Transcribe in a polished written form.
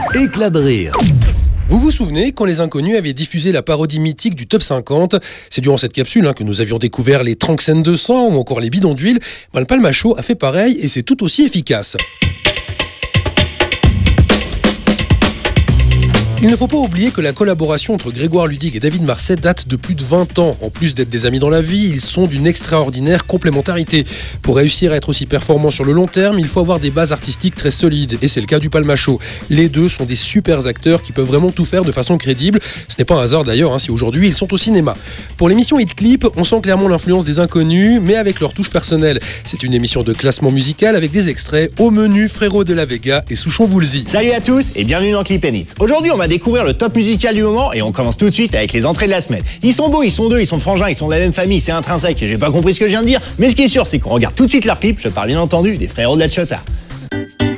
Éclat de rire. Vous vous souvenez quand les Inconnus avaient diffusé la parodie mythique du Top 50 ? C'est durant cette capsule que nous avions découvert les Tranxène de sang ou encore les bidons d'huile. Le Palmachot a fait pareil et c'est tout aussi efficace. Il ne faut pas oublier que la collaboration entre Grégoire Ludig et David Marseille date de plus de 20 ans. En plus d'être des amis dans la vie, ils sont d'une extraordinaire complémentarité. Pour réussir à être aussi performant sur le long terme, il faut avoir des bases artistiques très solides. Et c'est le cas du Palmachot. Les deux sont des super acteurs qui peuvent vraiment tout faire de façon crédible. Ce n'est pas un hasard d'ailleurs si aujourd'hui ils sont au cinéma. Pour l'émission Hit Clip, on sent clairement l'influence des Inconnus, mais avec leur touche personnelle. C'est une émission de classement musical avec des extraits au menu Frérot de la Vega et Souchon-Woolsey. Salut à tous et bienvenue dans Clip & Hits. Aujourd'hui on va découvrir le top musical du moment et on commence tout de suite avec les entrées de la semaine. Ils sont beaux, ils sont deux, ils sont frangins, ils sont de la même famille, c'est intrinsèque et j'ai pas compris ce que je viens de dire, mais ce qui est sûr c'est qu'on regarde tout de suite leur clip, je parle bien entendu des Frérots de la Chota.